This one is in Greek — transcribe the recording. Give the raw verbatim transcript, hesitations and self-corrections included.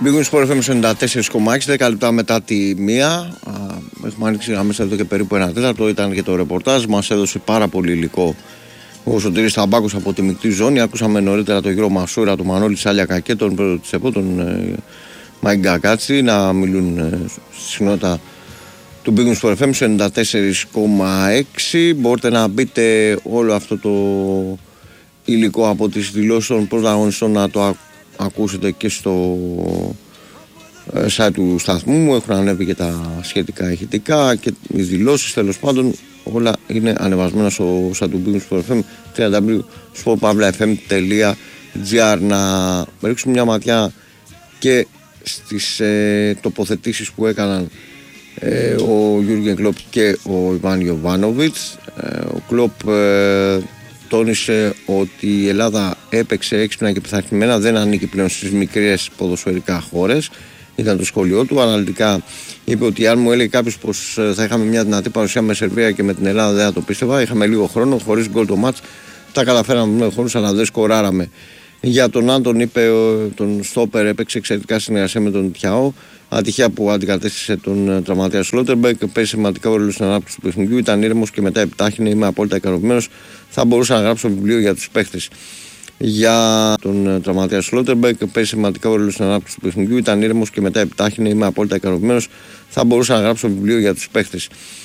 Big Win Sport εφ εμ ενενήντα τέσσερα κόμμα έξι, δέκα λεπτά μετά τη μία. Έχουμε ανοίξει αμέσως εδώ και περίπου ένα τέταρτο. Ήταν και το ρεπορτάζ. Μας έδωσε πάρα πολύ υλικό ο Σωτήρης Ταμπάκος από τη μεικτή ζώνη. Ακούσαμε νωρίτερα τον Γιώργο Μασούρα, τον Μανώλη Σάλιακα και τον πρόεδρο της ΕΠΟ, τον ε, Μάικα Κάτσι, να μιλούν ε, στη συχνότητα του Big Win Sport εφ εμ ενενήντα τέσσερα κόμμα έξι. Μπορείτε να μπείτε όλο αυτό το υλικό από τις δηλώσεις των πρωταγωνιστών να το ακούσετε. Ακούσετε και στο ε, site του σταθμού μου. Έχουν ανέβει και τα σχετικά ηχητικά και οι δηλώσεις. Τέλος πάντων, όλα είναι ανεβασμένα στο site του Big Win Sport εφ εμ, double-u double-u double-u τελεία sport pavla f m τελεία g r. Να ρίξουμε μια ματιά και στις ε, τοποθετήσεις που έκαναν ε, ο Γιούργεν Κλοπ και ο Ιβάν Γιοβάνοβιτς. ε, Ο Κλοπ ε, τόνισε ότι η Ελλάδα έπαιξε έξυπνα και πειθαρχημένα, δεν ανήκει πλέον στις μικρές ποδοσφαιρικά χώρες. Ήταν το σχόλιο του. Αναλυτικά είπε ότι αν μου έλεγε κάποιος πως θα είχαμε μια δυνατή παρουσία με Σερβία και με την Ελλάδα, δεν θα το πίστευα. Είχαμε λίγο χρόνο, χωρίς γκολ το μάτς. Τα καταφέραμε με χρόνους, αλλά δεν σκοράραμε. Για τον Άντων, είπε, τον Στόπερ έπαιξε εξαιρετικά συνεργασία με τον Τιαό. Ατυχία που αντικατέστησε τον τραυματία Σλότερμπεκ. Παίζει σημαντικά ρόλο στην ανάπτυξη του παιχνιδιού. Ήταν ήρεμος και μετά επιτάχυνε. Είμαι απόλυτα ικανοποιημένος. Θα μπορούσα να γράψω βιβλίο για τους παίχτες. Για τον τραυματία Σλότερμπεκ. Παίζει σημαντικά ρόλο στην ανάπτυξη του παιχνιδιού. Ήταν ήρεμος και μετά επιτάχυνε. Είμαι απόλυτα ικανοποιημένος. Θα μπορούσα να γράψω βιβλίο για τους παίχτες.